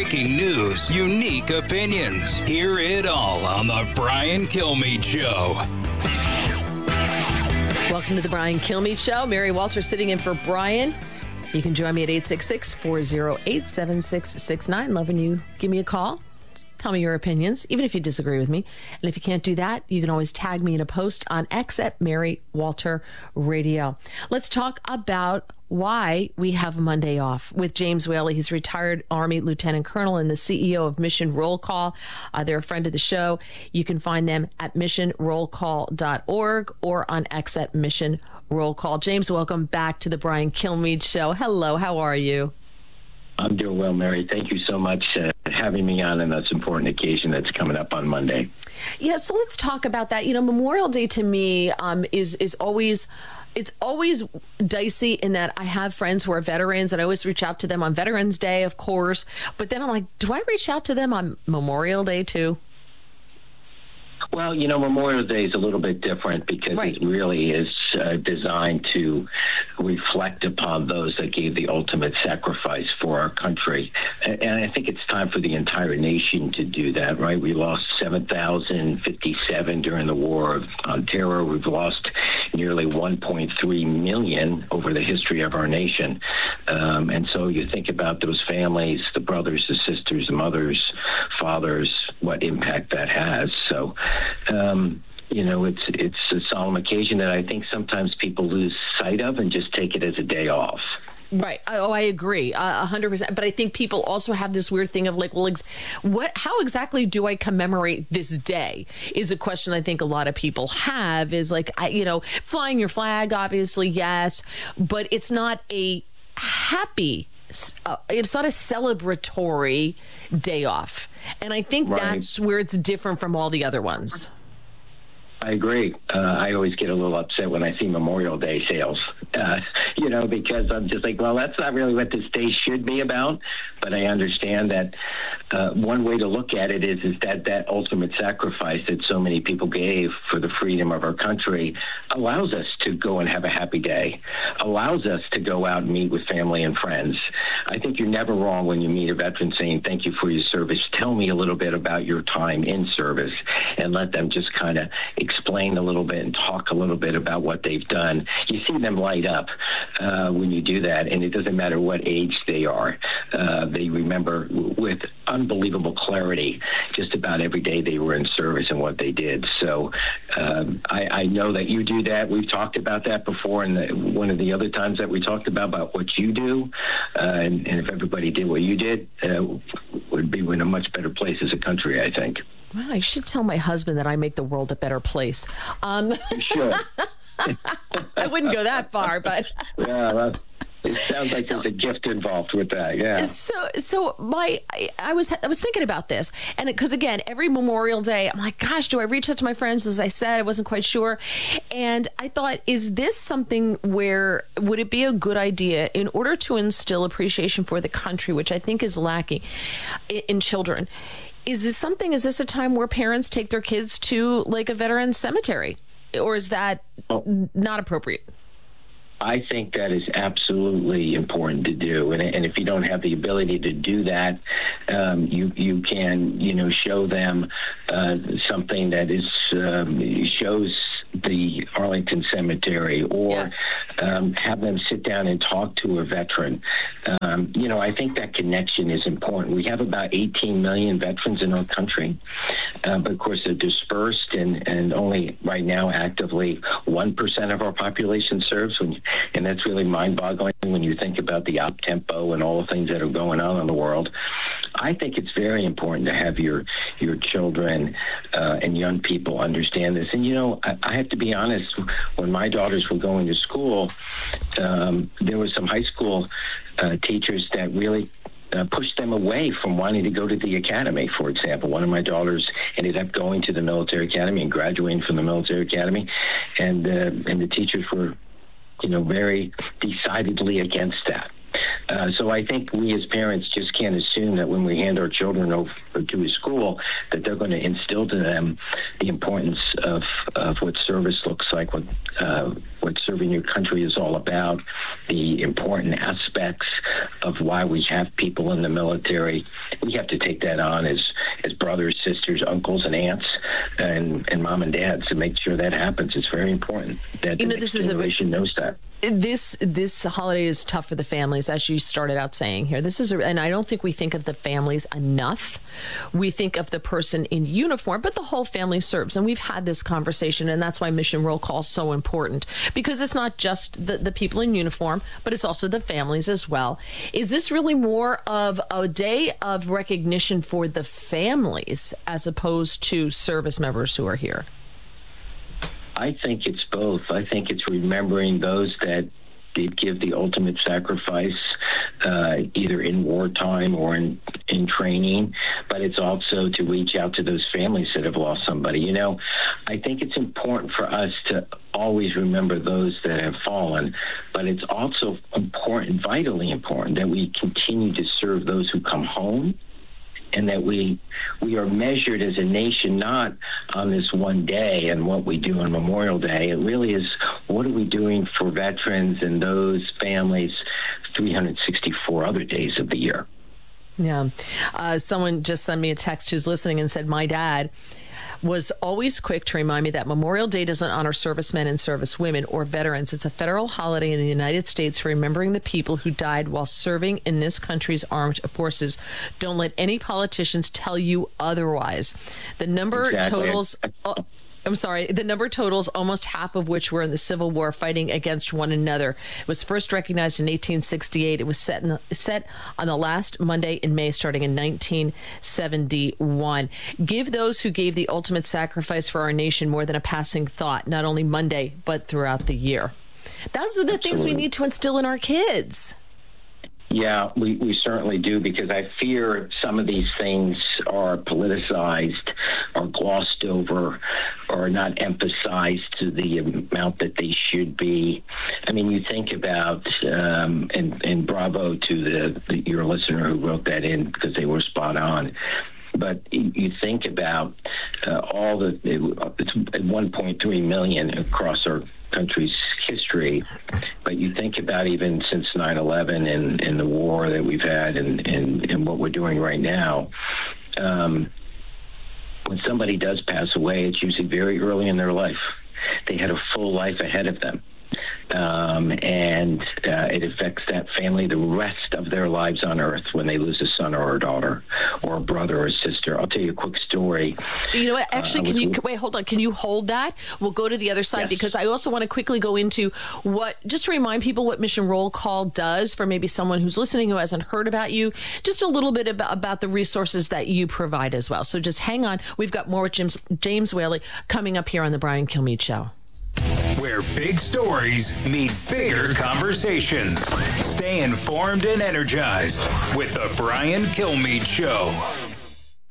Breaking news, unique opinions. Hear it all on The Brian Kilmeade Show. Welcome to The Brian Kilmeade Show. Mary Walter sitting in for Brian. You can join me at 866-408-7669. Love when you give me a call. Tell me your opinions, even if you disagree with me. And if you can't do that, you can always tag me in a post on X at Mary Walter Radio. Let's talk about why we have Monday off with James Whaley. He's retired Army Lieutenant Colonel and the CEO of Mission Roll Call. They're a friend of the show. You can find them at missionrollcall.org or on X at Mission Roll Call. James, welcome back to the Brian Kilmeade Show. Hello, how are you? I'm doing well, Mary. Thank you so much for having me on this important occasion that's coming up on Monday. Yeah, so let's talk about that. You know, Memorial Day to me is always... It's always dicey in that I have friends who are veterans and I always reach out to them on Veterans Day, of course. But then I'm like, do I reach out to them on Memorial Day too? Well, you know, Memorial Day is a little bit different because It really is designed to reflect upon those that gave the ultimate sacrifice for our country. And I think it's time for the entire nation to do that, right? We lost 7,057 during the War on Terror. We've lost nearly 1.3 million over the history of our nation. And so you think about those families, the brothers, the sisters, the mothers, fathers, what impact that has. So, you know, it's a solemn occasion that I think sometimes people lose sight of and just take it as a day off. Right. Oh, I agree 100%. But I think people also have this weird thing of like, well, how exactly do I commemorate this day is a question I think a lot of people have is like, flying your flag, obviously, yes, but it's not a happy it's not a celebratory day off. And I think that's where it's different from all the other ones. I agree. I always get a little upset when I see Memorial Day sales, because I'm just like, well, that's not really what this day should be about. But I understand that one way to look at it is that ultimate sacrifice that so many people gave for the freedom of our country allows us to go and have a happy day, allows us to go out and meet with family and friends. I think you're never wrong when you meet a veteran saying, thank you for your service. Tell me a little bit about your time in service, and let them just kind of explain a little bit and talk a little bit about what they've done. You see them light up when you do that, and it doesn't matter what age they are. They remember with unbelievable clarity just about every day they were in service and what they did. So I know that you do that. We've talked about that before, and one of the other times that we talked about what you do, and if everybody did what you did, would be in a much better place as a country, I think. Well, I should tell my husband that I make the world a better place. You should. I wouldn't go that far, but... Yeah, it sounds like there's a gift involved with that, yeah. I was thinking about this, and because again, every Memorial Day, I'm like, gosh, do I reach out to my friends? As I said, I wasn't quite sure, and I thought, is this something where would it be a good idea in order to instill appreciation for the country, which I think is lacking in children? Is this a time where parents take their kids to like a veteran cemetery, or is that not appropriate? I think that is absolutely important to do, and if you don't have the ability to do that, you can show them something that shows the Arlington Cemetery, or have them sit down and talk to a veteran. I think that connection is important. We have about 18 million veterans in our country, but of course they're dispersed, and only right now actively 1% of our population serves, and that's really mind-boggling when you think about the op-tempo and all the things that are going on in the world. I think it's very important to have your children and young people understand this. And, I have to be honest, when my daughters were going to school, there were some high school teachers that really pushed them away from wanting to go to the academy. For example, one of my daughters ended up going to the military academy and graduating from the military academy, and the teachers were very decidedly against that. So I think we as parents just can't assume that when we hand our children over to a school that they're going to instill to them the importance of what service looks like, what serving your country is all about, the important aspects of why we have people in the military. We have to take that on as brothers, sisters, uncles, and aunts, and mom and dads to make sure that happens. It's very important that the next generation knows that. This holiday is tough for the families, as you started out saying here. And I don't think we think of the families enough. We think of the person in uniform, but the whole family serves. And we've had this conversation, and that's why Mission Roll Call is so important, because it's not just the people in uniform, but it's also the families as well. Is this really more of a day of recognition for the families as opposed to service members who are here? I think it's both. I think it's remembering those that did give the ultimate sacrifice, either in wartime or in training, but it's also to reach out to those families that have lost somebody. You know, I think it's important for us to always remember those that have fallen, but it's also important, vitally important, that we continue to serve those who come home, and that we are measured as a nation not on this one day and what we do on Memorial Day. It really is, what are we doing for veterans and those families 364 other days of the year? Yeah. Someone just sent me a text who's listening and said, my dad was always quick to remind me that Memorial Day doesn't honor servicemen and servicewomen or veterans. It's a federal holiday in the United States for remembering the people who died while serving in this country's armed forces. Don't let any politicians tell you otherwise. The number totals... the number totals almost half of which were in the Civil War fighting against one another. It was first recognized in 1868. It was set on the last Monday in May, starting in 1971. Give those who gave the ultimate sacrifice for our nation more than a passing thought, not only Monday, but throughout the year. Those are the things we need to instill in our kids. Yeah, we certainly do, because I fear some of these things are politicized or glossed over or not emphasized to the amount that they should be. I mean, you think about, and bravo to your listener who wrote that in, because they were spot on. But you think about it's 1.3 million across our country's history. But you think about even since 9/11 and the war that we've had and what we're doing right now. When somebody does pass away, it's usually very early in their life. They had a full life ahead of them. And it affects that family the rest of their lives on earth when they lose a son or a daughter or a brother or a sister. I'll tell you a quick story. You know what? Actually, wait, hold on. Can you hold that? We'll go to the other side, yes, because I also want to quickly go into just to remind people what Mission Roll Call does for maybe someone who's listening who hasn't heard about you, just a little bit about the resources that you provide as well. So just hang on. We've got more with James Whaley coming up here on the Brian Kilmeade Show. Where big stories meet bigger conversations. Stay informed and energized with the Brian Kilmeade Show.